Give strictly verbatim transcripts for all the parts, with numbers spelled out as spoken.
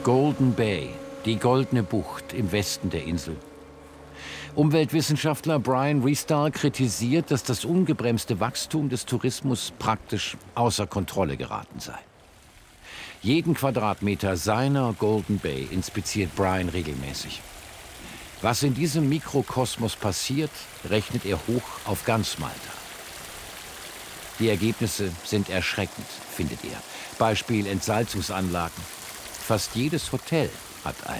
Golden Bay, die Goldene Bucht im Westen der Insel. Umweltwissenschaftler Brian Riesdahl kritisiert, dass das ungebremste Wachstum des Tourismus praktisch außer Kontrolle geraten sei. Jeden Quadratmeter seiner Golden Bay inspiziert Brian regelmäßig. Was in diesem Mikrokosmos passiert, rechnet er hoch auf ganz Malta. Die Ergebnisse sind erschreckend, findet er. Beispiel Entsalzungsanlagen. Fast jedes Hotel hat eine.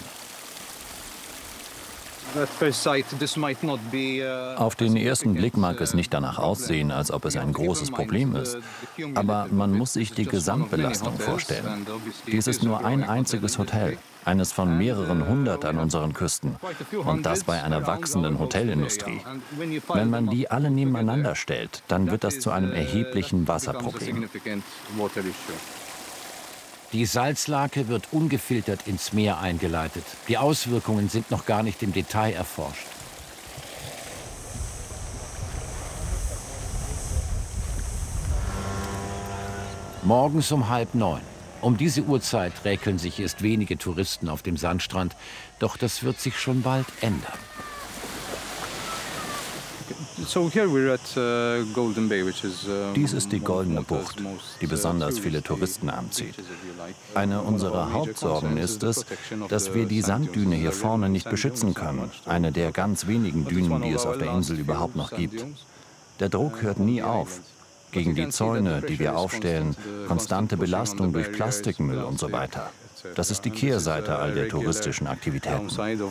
Auf den ersten Blick mag es nicht danach aussehen, als ob es ein großes Problem ist. Aber man muss sich die Gesamtbelastung vorstellen. Dies ist nur ein einziges Hotel, eines von mehreren hundert an unseren Küsten. Und das bei einer wachsenden Hotelindustrie. Wenn man die alle nebeneinander stellt, dann wird das zu einem erheblichen Wasserproblem. Die Salzlake wird ungefiltert ins Meer eingeleitet. Die Auswirkungen sind noch gar nicht im Detail erforscht. Morgens um halb neun. Um diese Uhrzeit räkeln sich erst wenige Touristen auf dem Sandstrand. Doch das wird sich schon bald ändern. Dies ist die Goldene Bucht, die besonders viele Touristen anzieht. Eine unserer Hauptsorgen ist es, dass wir die Sanddüne hier vorne nicht beschützen können, eine der ganz wenigen Dünen, die es auf der Insel überhaupt noch gibt. Der Druck hört nie auf. Gegen die Zäune, die wir aufstellen, konstante Belastung durch Plastikmüll und so weiter. Das ist die Kehrseite all der touristischen Aktivitäten.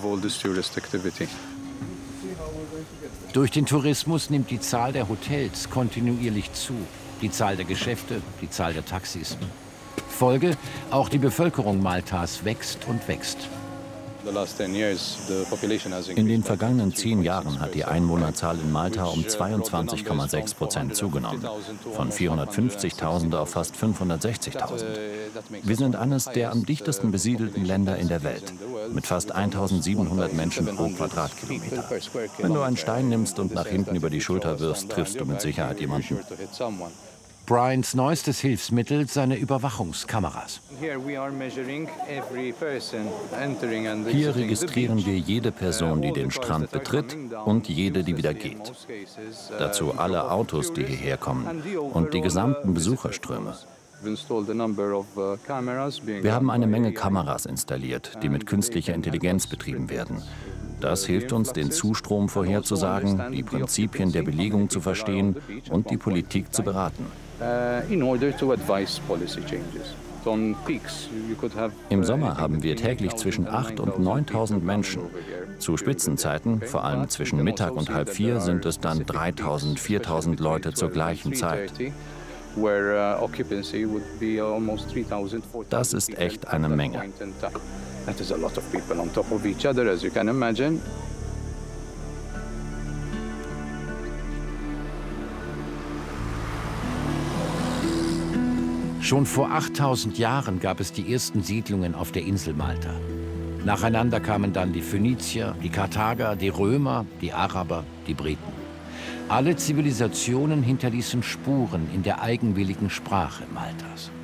Durch den Tourismus nimmt die Zahl der Hotels kontinuierlich zu. Die Zahl der Geschäfte, die Zahl der Taxis. Folge: Auch die Bevölkerung Maltas wächst und wächst. In den vergangenen zehn Jahren hat die Einwohnerzahl in Malta um zweiundzwanzig Komma sechs Prozent zugenommen, von vierhundertfünfzigtausend auf fast fünfhundertsechzigtausend. Wir sind eines der am dichtesten besiedelten Länder in der Welt, mit fast eintausendsiebenhundert Menschen pro Quadratkilometer. Wenn du einen Stein nimmst und nach hinten über die Schulter wirfst, triffst du mit Sicherheit jemanden. Brians neuestes Hilfsmittel, seine Überwachungskameras. Hier registrieren wir jede Person, die den Strand betritt und jede, die wieder geht. Dazu alle Autos, die hierher kommen und die gesamten Besucherströme. Wir haben eine Menge Kameras installiert, die mit künstlicher Intelligenz betrieben werden. Das hilft uns, den Zustrom vorherzusagen, die Prinzipien der Belegung zu verstehen und die Politik zu beraten. Im Sommer haben wir täglich zwischen achttausend und neuntausend Menschen. Zu Spitzenzeiten, vor allem zwischen Mittag und halb vier, sind es dann dreitausend, viertausend Leute zur gleichen Zeit. Das ist echt eine Menge. Schon vor achttausend Jahren gab es die ersten Siedlungen auf der Insel Malta. Nacheinander kamen dann die Phönizier, die Karthager, die Römer, die Araber, die Briten. Alle Zivilisationen hinterließen Spuren in der eigenwilligen Sprache Maltas.